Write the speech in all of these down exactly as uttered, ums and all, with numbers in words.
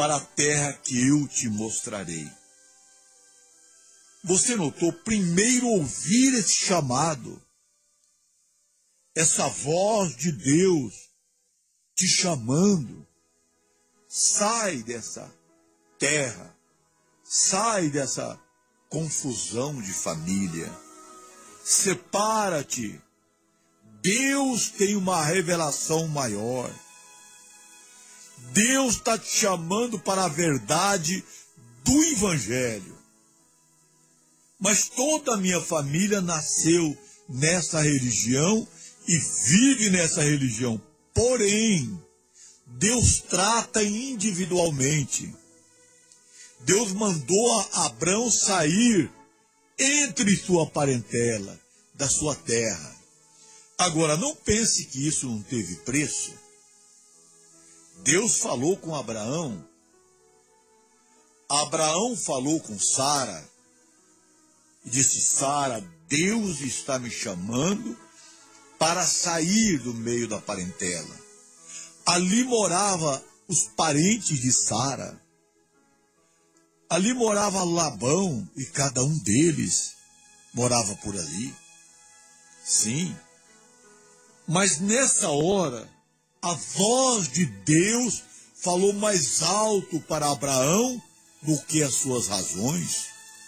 para a terra que eu te mostrarei. Você notou? Primeiro ouvir esse chamado, essa voz de Deus te chamando. Sai dessa terra, sai dessa confusão de família, separa-te. Deus tem uma revelação maior. Deus está te chamando para a verdade do Evangelho. Mas toda a minha família nasceu nessa religião e vive nessa religião. Porém, Deus trata individualmente. Deus mandou a Abrão sair entre sua parentela, da sua terra. Agora, não pense que isso não teve preço. Deus falou com Abraão. Abraão falou com Sara. E disse: Sara, Deus está me chamando para sair do meio da parentela. Ali morava os parentes de Sara. Ali morava Labão e cada um deles morava por ali. Sim. Mas nessa hora, a voz de Deus falou mais alto para Abraão do que as suas razões.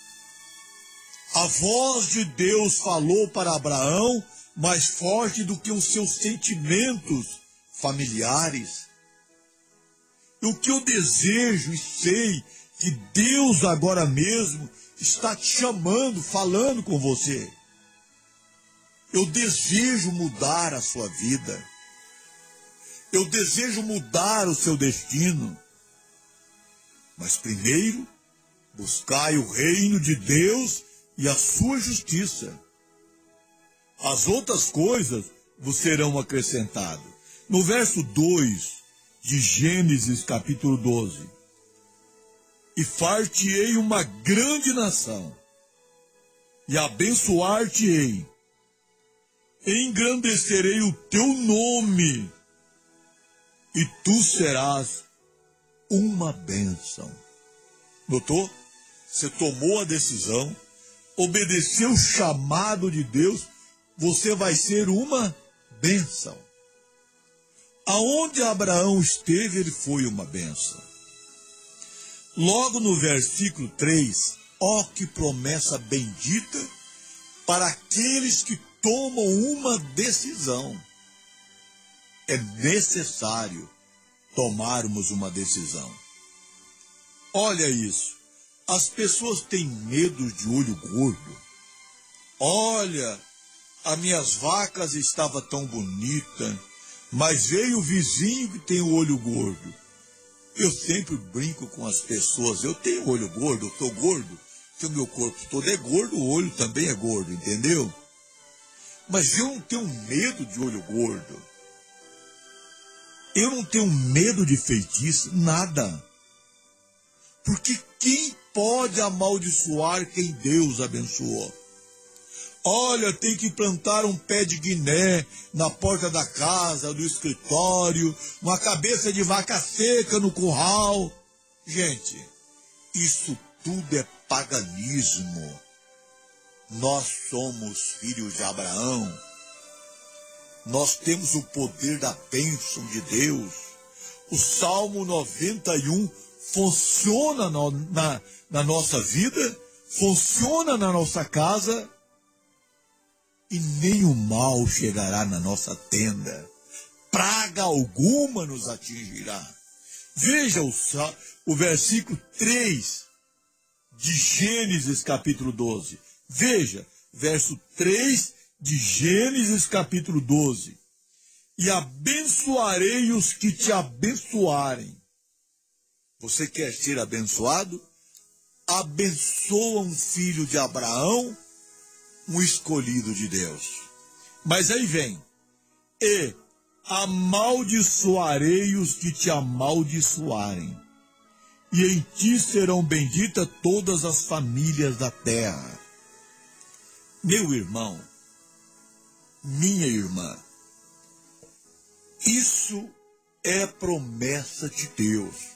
A voz de Deus falou para Abraão mais forte do que os seus sentimentos familiares. E o que eu desejo e sei que Deus agora mesmo está te chamando, falando com você. Eu desejo mudar a sua vida. Eu desejo mudar o seu destino. Mas primeiro, buscai o reino de Deus e a sua justiça. As outras coisas vos serão acrescentadas. No verso dois de Gênesis capítulo doze. E far-te-ei uma grande nação, e abençoar-te-ei, engrandecerei o teu nome, e tu serás uma bênção. Notou? Você tomou a decisão, obedeceu o chamado de Deus, você vai ser uma bênção. Aonde Abraão esteve, ele foi uma bênção. Logo no versículo três, ó que promessa bendita para aqueles que tomam uma decisão. É necessário tomarmos uma decisão. Olha isso. As pessoas têm medo de olho gordo. Olha, as minhas vacas estavam tão bonitas, mas veio o vizinho que tem o olho gordo. Eu sempre brinco com as pessoas. Eu tenho olho gordo, eu sou gordo. Se o meu corpo todo é gordo, o olho também é gordo, entendeu? Mas eu não tenho medo de olho gordo. Eu não tenho medo de feitiço, nada. Porque quem pode amaldiçoar quem Deus abençoou? Olha, tem que plantar um pé de guiné na porta da casa, do escritório, uma cabeça de vaca seca no curral. Gente, isso tudo é paganismo. Nós somos filhos de Abraão. Nós temos o poder da bênção de Deus. O Salmo noventa e um funciona na, na, na nossa vida, funciona na nossa casa, e nem o mal chegará na nossa tenda. Praga alguma nos atingirá. Veja o, o versículo três de Gênesis capítulo doze. Veja, verso três de Gênesis capítulo doze. E abençoarei os que te abençoarem. Você quer ser abençoado? Abençoa um filho de Abraão, um escolhido de Deus. Mas aí vem, e amaldiçoarei os que te amaldiçoarem, e em ti serão benditas todas as famílias da terra. Meu irmão, minha irmã, isso é promessa de Deus.